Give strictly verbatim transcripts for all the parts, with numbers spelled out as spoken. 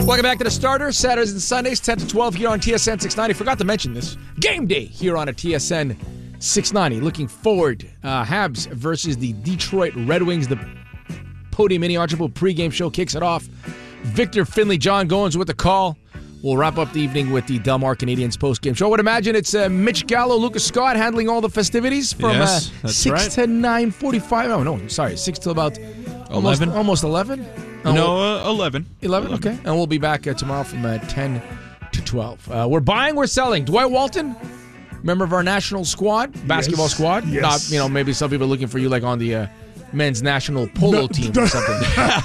Welcome back to The Starter, Saturdays and Sundays, ten to twelve here on T S N six ninety. Forgot to mention this. Game day here on a T S N six ninety. Looking forward. Uh, Habs versus the Detroit Red Wings. The Podium Mini Archibald pregame show kicks it off. Victor Finley, John Goins with the call. We'll wrap up the evening with the Del Mar Canadiens postgame show. I would imagine it's uh, Mitch Gallo, Lucas Scott handling all the festivities from yes, uh, six right. to nine forty-five. Oh, no, sorry, six to about almost, eleven. Almost eleven? No, uh, eleven. eleven, okay. And we'll be back uh, tomorrow from uh, ten to twelve. Uh, we're buying, we're selling. Dwight Walton, member of our national squad, basketball yes. squad. Yes. Not, you know, maybe some people are looking for you like on the uh, men's national polo No. team or something.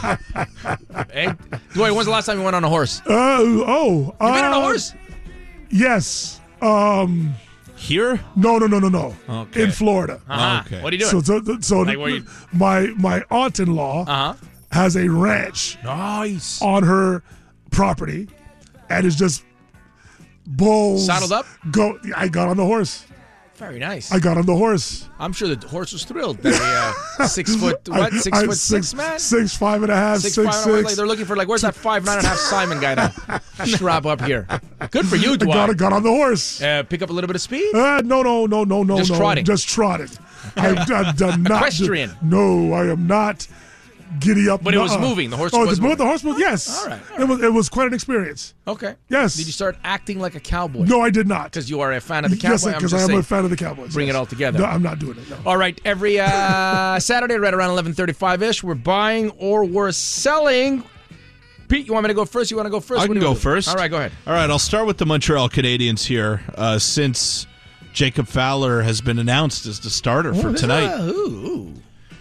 Hey, Dwight, when's the last time you went on a horse? Uh, oh. You been on a uh, horse? Yes. Um, Here? no, no, no, no, no. Okay. In Florida. Uh-huh. okay. What are you doing? So, so, so Like where you- my my aunt-in-law uh-huh. has a ranch Nice. on her property, and it's just bulls. Saddled up? Go. I got on the horse. Very nice. I got on the horse. I'm sure the horse was thrilled. That a uh, six foot, what, I- six I'm foot six, man? Six, five and a half, Six, six, five, and a half, six. like, they're looking for, like, where's that five, nine and a half Simon guy to strap up here? Good for you, I Dwight. got, got on the horse. Uh, pick up a little bit of speed? Uh, no, no, no, no, no, Just no. trotting. Just trotting. I, I done not. Equestrian. No, I am not giddy up. But it was nuh-uh. moving. The horse oh, was the, moving. the horse was, yes. All right, all It was, it was quite an experience. Okay. Yes. Did you start acting like a cowboy? No, I did not. Because you are a fan of the Cowboys? Yes, because I am a fan of the Cowboys. Bring yes. it all together. No, I'm not doing it. No. All right, every uh, Saturday right around eleven thirty-five-ish, we're buying or we're selling. Pete, you want me to go first? You want to go first? I What can do you go want to do? first. All right, go ahead. All right, I'll start with the Montreal Canadiens here. Uh, since Jacob Fowler has been announced as the starter for this- tonight, uh, ooh, ooh.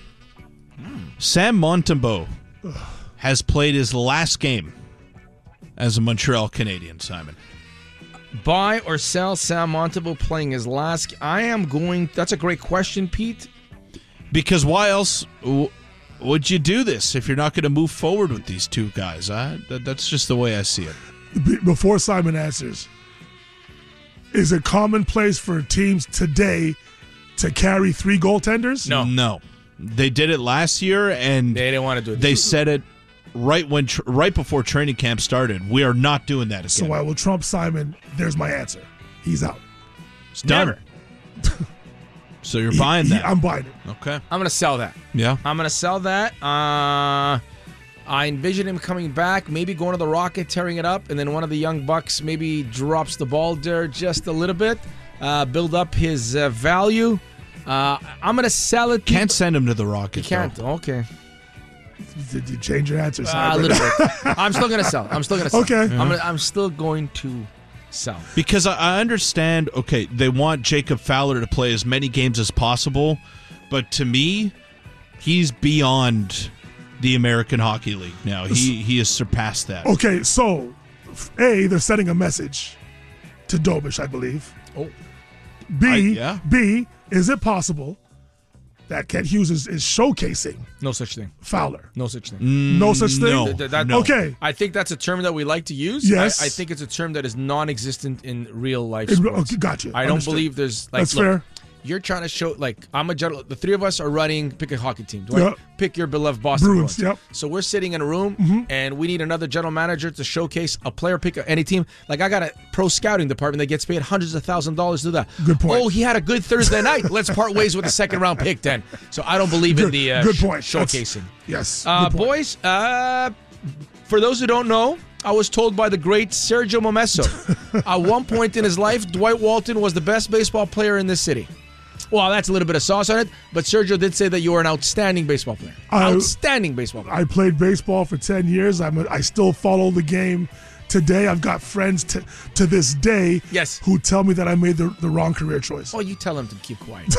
Sam Montembeault has played his last game as a Montreal Canadian, Simon. Buy or sell Sam Montembeault playing his last. I am going. That's a great question, Pete. Because why else w- would you do this if you're not going to move forward with these two guys? Huh? That, that's just the way I see it. Be- Before Simon answers, is it commonplace for teams today to carry three goaltenders? No. No. They did it last year, and They didn't want to do it. they said it right when tr- right before training camp started. We are not doing that again. So I will trump Simon. There's my answer. He's out. It's done. Never. So you're He- buying he- that? I'm buying it. Okay. I'm going to sell that. Yeah. I'm going to sell that. Uh, I envision him coming back, maybe going to the Rocket, tearing it up, and then one of the young Bucks maybe drops the ball there just a little bit, uh, build up his uh, value. Uh, I'm going to sell it. Can't send him to the You Rockets. can't. though. Okay. Did you change your answer, Uh, a Simon? little bit. I'm still going to sell. I'm still going to sell. Okay. I'm, gonna, I'm still going to sell. Because I I understand, okay, they want Jacob Fowler to play as many games as possible, but to me, he's beyond the American Hockey League now. He he has surpassed that. Okay, so A, they're sending a message to Dobish, I believe. Oh. B, I- yeah. B, is it possible that Kent Hughes is, is showcasing No such thing. Fowler? No such thing. Mm, No such thing? No, Th- th- that- no. Okay. I think that's a term that we like to use. Yes. I, I think it's a term that is non-existent in real life In- sports. okay, gotcha. I don't Understood. believe there's like. That's look, fair. You're trying to show like I'm a general. The three of us are running. Pick a hockey team. Do I Yep. pick your beloved Boston Bruins, Bruins? yep. So we're sitting in a room Mm-hmm. and we need another general manager to showcase a player. Pick any team. Like I got a pro scouting department that gets paid hundreds of thousand dollars to do that. Good point. Oh, he had a good Thursday night. Let's part ways with the second round pick then. So I don't believe in Good- the uh, good sh- point. That's- showcasing. Yes. Uh, good point. boys, uh, for those who don't know, I was told by the great Sergio Momesso, at one point in his life, Dwight Walton was the best baseball player in this city. Well, that's a little bit of sauce on it, but Sergio did say that you are an outstanding baseball player. I- outstanding baseball player. I played baseball for ten years. I'm a, I still follow the game today. I've got friends to, to this day Yes. who tell me that I made the, the wrong career choice. Oh, you tell him to keep quiet.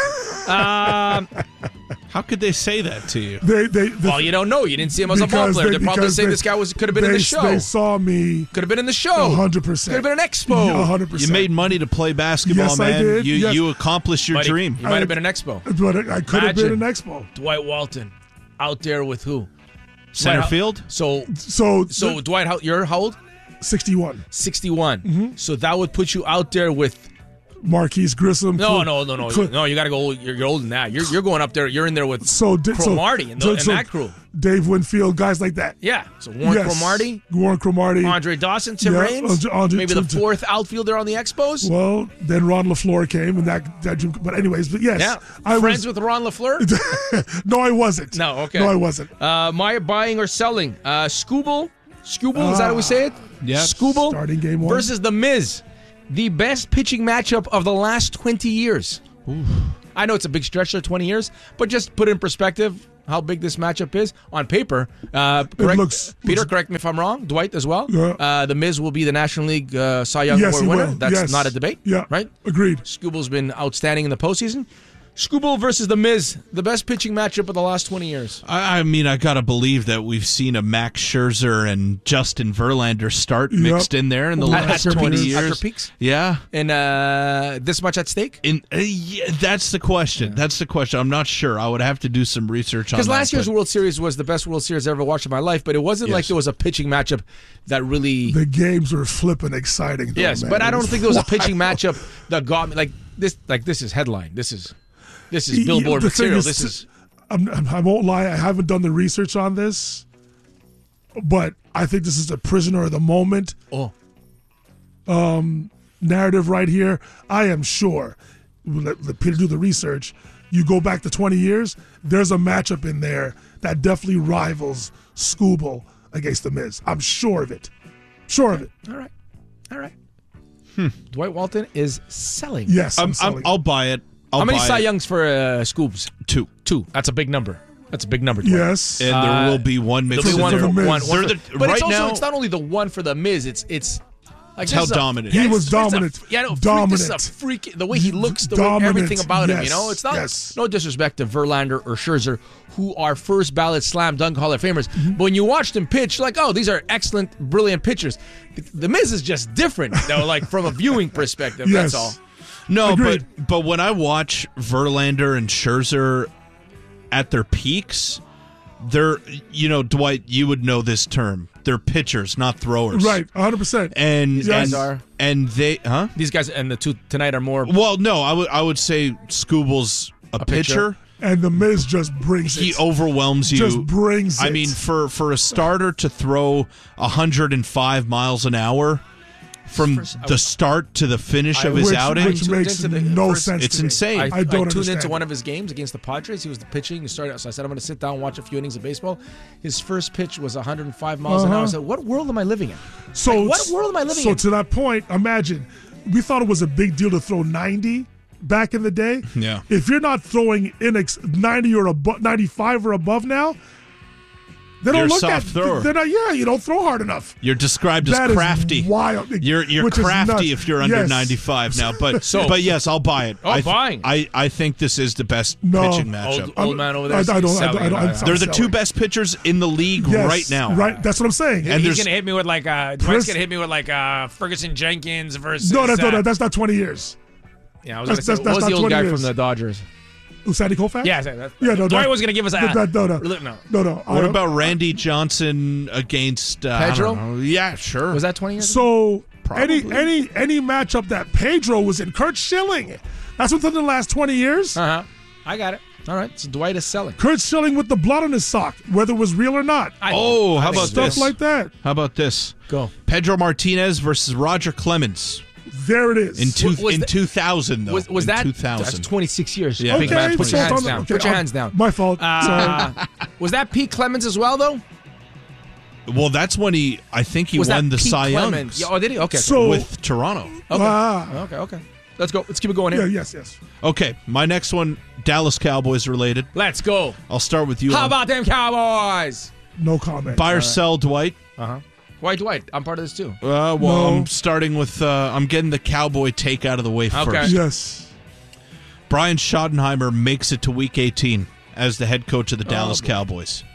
um, How could they say that to you? They, they, the, well, you don't know. You didn't see him as a ball because player. they- They're probably because saying they- this guy was could have been in they, the show. They saw me Could have been in the show. one hundred percent. Could have been an expo. one hundred percent. You made money to play basketball, Yes, I man. did. You Yes. you accomplished your Buddy, dream. You might I- have been an expo. But I could have been Imagine. an expo. Dwight Walton out there with who? Center Dwight- field? So, So, so Dwight, how, you're how old? sixty-one. sixty-one. Mm-hmm. So that would put you out there with Marquise Grissom. No, Cl- no, no, no, Cl- no. You got to go. You're, you're older than that. You're you're going up there. You're in there with So, di- so Cromartie and, the, so- and so that crew. Dave Winfield, guys like that. Yeah. So Warren Yes. Cromartie, Warren Cromartie. Andre Dawson, Tim Yeah, Raines, Andre- Andre- maybe the Tim- Tim- fourth outfielder on the Expos. Well, then Ron LaFleur came, and that, that but anyways, but yes, Yeah. I Friends was. with Ron LaFleur. No, I wasn't. No, okay. No, I wasn't. Uh, my buying or selling. Uh, Scooble. Scooble, is that how we say it? Yeah. Scooble Starting game one. versus The Miz. The best pitching matchup of the last twenty years. I know it's a big stretch there, twenty years, but just put in perspective how big this matchup is on paper. Uh, correct, looks- Peter, looks- correct me if I'm wrong. Dwight as well. Yeah. Uh, the Miz will be the National League uh, Cy Young Yes, Award he winner. will. That's Yes. not a debate. Yeah, Right? Agreed. Scooble's been outstanding in the postseason. Scooble versus The Miz, the best pitching matchup of the last twenty years. I, I mean, I gotta believe that we've seen a Max Scherzer and Justin Verlander start mixed in there in the At- last at their twenty peaks, years. at their peaks? Yeah. And uh, this much at stake? In, uh, yeah, that's the question. That's the question. I'm not sure. I would have to do some research on that. Because last year's but- World Series was the best World Series I ever watched in my life, but it wasn't like Yes. there was a pitching matchup that really. The games were flipping exciting. Though, yes, man. but I It don't was think there was a wild. pitching matchup that got me like this. Like this is headline. This is this is Yeah, billboard the thing material. is, This is I'm, I'm- I won't lie. I haven't done the research on this, but I think this is a prisoner of the moment oh narrative right here. I am sure. Let, let Peter do the research. You go back to twenty years. There's a matchup in there that definitely rivals Scooble against the Miz. I'm sure of it. Sure of it. all right, all right. Dwight Walton is selling. Yes, I'm, I'm, I'm, selling. I'll buy it. I'll How many buy Cy it. Youngs for uh, Scoobs? Two. Two. That's a big number. That's a big number. Dwight. yes. And Uh, there will be one mixed There'll be in one there. for, the Miz. one, one They're for- the- but right it's also now- it's not only the one for the Miz. It's it's like It's how this is a- dominant yeah, he He was it's- it's a- dominant. yeah, no, freak, Dominant. this is a freak. The way he looks, the way Dominant. everything about him. You Yes. know, it's not Yes. no disrespect to Verlander or Scherzer, who are first ballot slam dunk Hall of Famers. Mm-hmm. But when you watch them pitch, like, oh, these are excellent, brilliant pitchers. The, the Miz is just different, though. Like from a viewing perspective, Yes. that's all. No, Agreed. but but when I watch Verlander and Scherzer at their peaks, they're, you know, Dwight, you would know this term. They're pitchers, not throwers. Right, one hundred percent. And These guys and, are. and they huh? These guys and the two tonight are more. Well, no, I would I would say Scooble's a, A pitcher. pitcher. And the Miz just brings He it. overwhelms you. Just brings I it. mean, for for a starter to throw one hundred five miles an hour from First, I the was- start to the finish I of his which, outing, which tuned makes into the no first- sense. it's to me. insane. I, I don't I tuned understand into it. one of his games against the Padres. He was the pitching. He started, so I said, I'm going to sit down and watch a few innings of baseball. His first pitch was one hundred five miles an Uh-huh. hour. I said, what world am I living in? So Like, what world am I living so in? to that point, imagine we thought it was a big deal to throw ninety back in the day. Yeah. If you're not throwing in ex- ninety or above, ninety-five or above now, they don't You're a look soft at. thrower. They're not. Yeah, you don't throw hard enough. you're described as That is crafty. wild. You're you're Which is crafty nuts. if you're under Yes. ninety-five now, but So- but yes, I'll buy it. Oh, I th- buying. I, I think this is the best No. pitching matchup. Old, old man over there. I- I don't- I don't- selling I don't- it. I'm They're the two selling. best pitchers in the league Yes, right now. Right. That's what I'm saying. And He's there's- gonna hit me with like uh, Dwight's Chris- gonna hit me with like uh, Ferguson Jenkins versus. no, that's uh, no, that's not twenty years. yeah, I was that's- gonna that's- say, what that's was not the old twenty guy years. from the Dodgers? Sandy Koufax. Yeah, that's, Yeah, no, Dwight that- was gonna give us a that- that- no, no. no. No, no. I What don't- about Randy Johnson against uh, I Pedro? don't know. Yeah, sure. Was that twenty years? ago? So any Probably. any any matchup that Pedro was in, Kurt Schilling. That's within the last twenty years. Uh huh. I got it. All right. So Dwight is selling. Kurt Schilling with the blood on his sock, whether it was real or not. I, Oh, I how think about so. Stuff this? like that. How about this? Go. Pedro Martinez versus Roger Clemens There it is. in two Was in that- two thousand though. Was, was in that two that's thousand? twenty-six years? Yeah. Big okay, man, put so your it's hands on- down. okay, Put your uh, hands down. My fault. Sorry. Uh, was that Pete Clemens as well, though? Well, that's when he. I think he Was won that the Pete Cy Clemens? Youngs Yeah, oh, did he? Okay. So- with Toronto. okay. Ah. okay. Okay. Let's go. Let's keep it going Yeah. here. Yes. Yes. Okay, my next one, Dallas Cowboys related. Let's go. I'll start with you. How on about them Cowboys? No comment. buy or sell, Dwight? Uh huh. White Dwight. I'm part of this too. Uh, well, No. I'm starting with. Uh, I'm getting the Cowboy take out of the way Okay. first. Yes. Brian Schottenheimer makes it to Week eighteen as the head coach of the Dallas boy. Cowboys.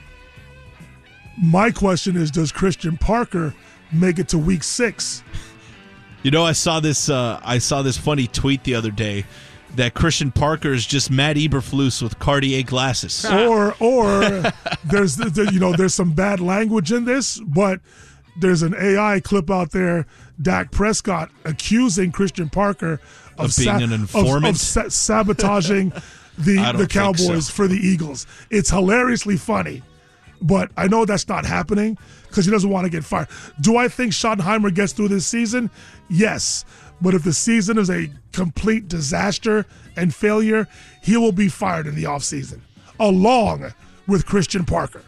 My question is, does Christian Parker make it to week six? You know, I saw this. Uh, I saw this funny tweet the other day that Christian Parker is just Matt Eberflus with Cartier glasses. or or there's there, you know there's some bad language in this, but there's an A I clip out there, Dak Prescott accusing Christian Parker of, Of being an informant? of, of sa- sabotaging the I don't the think Cowboys so. for the Eagles. It's hilariously funny, but I know that's not happening because he doesn't want to get fired. Do I think Schottenheimer gets through this season? Yes. But if the season is a complete disaster and failure, he will be fired in the offseason, along with Christian Parker.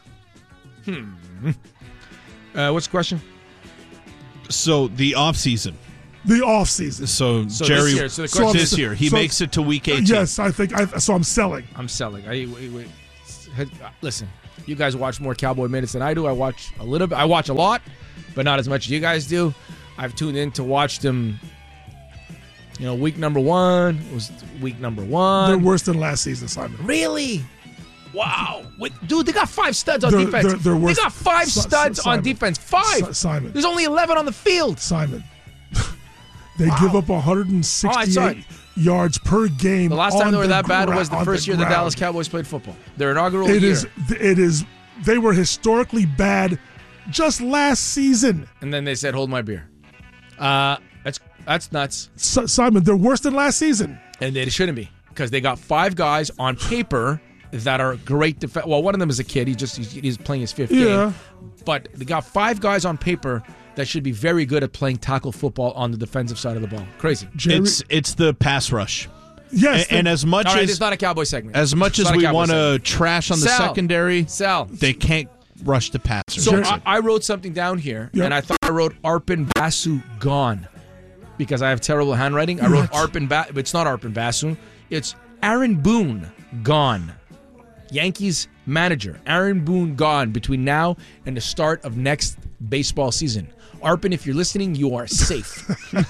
Uh, what's the question? So the offseason. The offseason. So, So Jerry, this year, so the So question this is, year, he so- makes it to week eighteen. Yes, I think. I, so I'm selling. I'm selling. I wait, wait. Listen, you guys watch more Cowboy minutes than I do. I watch a little bit. I watch a lot, but not as much as you guys do. I've tuned in to watch them. You know, week number one was week number They're one. worse than last season, Simon. Really? Wow. Wait, dude, they got five studs on They're- defense. they're- they're worse- They got five Si- studs Simon. on defense. Five. Si- Simon. There's only eleven on the field. Simon. They give up one hundred Oh, I saw sixty-eight it. yards per game. The last time on they were that bad gra- was the on first year the ground. Dallas Cowboys played football. Their inaugural It year. is. It is. They were historically bad just last season. And then they said, "Hold my beer." Uh, that's that's nuts. Si- Simon, they're worse than last season. And they shouldn't be because they got five guys on paper that are great defense. Well, one of them is a kid. He just he's, he's playing his fifth Yeah. game. But they got five guys on paper that should be very good at playing tackle football on the defensive side of the ball. Crazy. Jerry, It's it's the pass rush. yes, A- and as much All right, as it's not a Cowboy segment. as much It's as not a we Cowboy want to segment. trash on the Sell. secondary, Sell. they can't rush the passer. So Jerry- I, I wrote something down here, Yeah. and I thought I wrote Arpin Basu gone because I have terrible handwriting. I wrote What? Arpin Basu. It's not Arpin Basu. It's Aaron Boone gone. Yankees manager Aaron Boone gone between now and the start of next baseball season. Arpin, if you're listening, you are safe.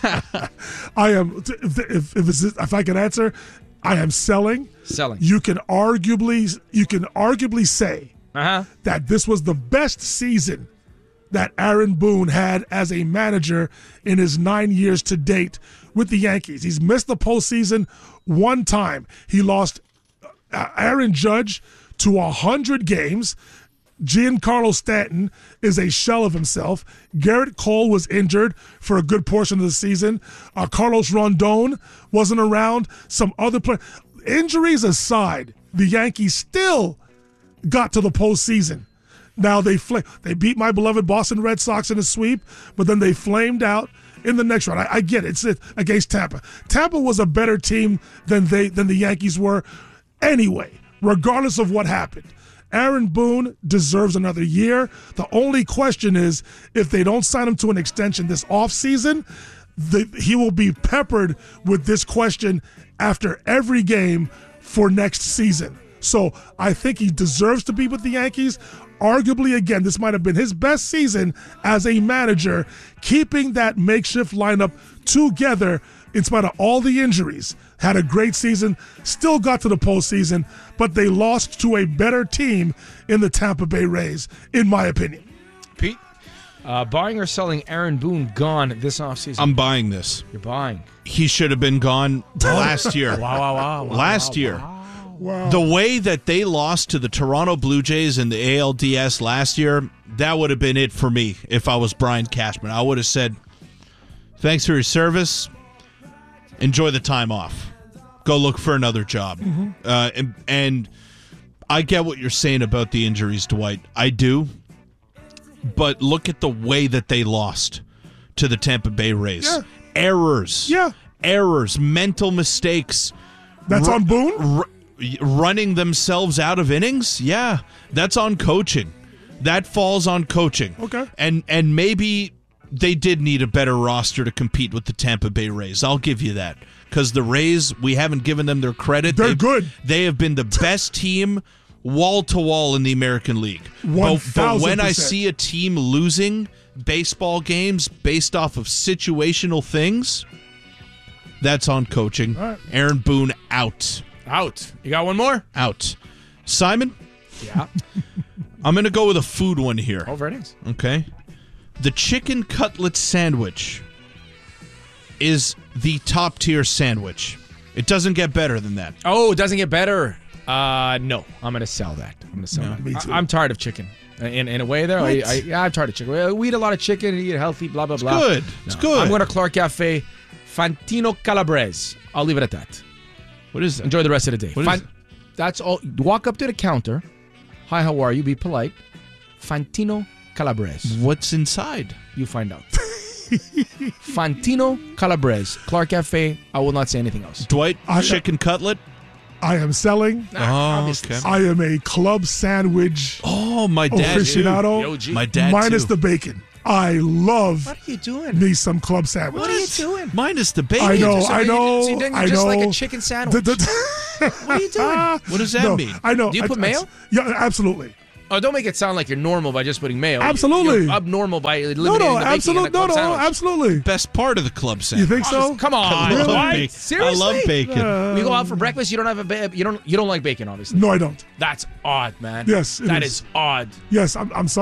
I am. If if, if, it's, if I can answer, I am selling. Selling. You can arguably you can arguably say Uh huh. that this was the best season that Aaron Boone had as a manager in his nine years to date with the Yankees. He's missed the postseason one time. He lost uh, Aaron Judge to one hundred games. Giancarlo Stanton is a shell of himself. Garrett Cole was injured for a good portion of the season. Uh, Carlos Rondon wasn't around. Some other play. Injuries aside, the Yankees still got to the postseason. Now they fl- they beat my beloved Boston Red Sox in a sweep, but then they flamed out in the next round. I, I get it. It's it, against Tampa. Tampa was a better team than they than the Yankees were anyway, regardless of what happened. Aaron Boone deserves another year. The only question is if they don't sign him to an extension this offseason, the, he will be peppered with this question after every game for next season. So I think he deserves to be with the Yankees. Arguably, again, this might have been his best season as a manager, keeping that makeshift lineup together in spite of all the injuries. Had a great season, still got to the postseason, but they lost to a better team in the Tampa Bay Rays, in my opinion. Pete, uh, buying or selling Aaron Boone gone this offseason? I'm buying this. You're buying. He should have been gone last year. Wow, wow, wow. wow Last wow, year. wow. Wow. The way that they lost to the Toronto Blue Jays in the A L D S last year, that would have been it for me if I was Brian Cashman. I would have said, thanks for your service. Enjoy the time off. Go look for another job. Mm-hmm. Uh, and, and I get what you're saying about the injuries, Dwight. I do. But look at the way that they lost to the Tampa Bay Rays. Yeah. Errors. Yeah. Errors. Mental mistakes. That's Ru- on Boone? r- running themselves out of innings, yeah, that's on coaching. That falls on coaching. Okay. And and maybe they did need a better roster to compete with the Tampa Bay Rays. I'll give you that. Because the Rays, we haven't given them their credit. They're They've- good. They have been the best team wall to wall in the American League. But, but when I one thousand percent. see a team losing baseball games based off of situational things, that's on coaching. All right. Aaron Boone out. Out. You got one more? Out. Simon, Yeah. I'm going to go with a food one here. Oh, very nice. Okay. The chicken cutlet sandwich is the top tier sandwich. It doesn't get better than that. Oh, it doesn't get better. Uh, no, I'm gonna sell that. I'm gonna sell Yeah, that. me too. I, am tired of chicken. In in a way, there, I, What? I, yeah, I'm tired of chicken. We eat a lot of chicken and eat healthy. Blah blah blah. Good. It's good. I'm going to Clark Cafe Fantino Calabrese. I'll leave it at that. What is that? Enjoy the rest of the day. What Fan- is it? That's all. Walk up to the counter. Hi, how are you? Be polite. Fantino Calabrese. What's inside? You find out. Fantino Calabrese. Clark Cafe. I will not say anything else. Dwight, I- chicken cutlet? I am selling. Oh, obviously. okay. I am a club sandwich Oh, my dad, too. aficionado. The O G. My dad, minus too. the bacon. I love What are you doing? me some club sandwich. What are you doing? Minus the bacon. I know, So I you- know, so then you're I just know. like a chicken sandwich. The- the- What are you doing? What does that no, mean? I know. Do you I- put I- mayo? Yeah, absolutely. Oh, don't make it sound like you're normal by just putting mayo. Absolutely. You're abnormal by eliminating No, no, the bacon absolutely. in the No, club no, sandwich. absolutely. Best part of the club You sandwich. think so? Come on, I love what? bacon. Seriously? I love bacon. We go out for breakfast. You don't have a ba- you don't you don't like bacon, obviously. No, I don't. That's odd, man. Yes, it that is. is odd. Yes, I'm, I'm sorry.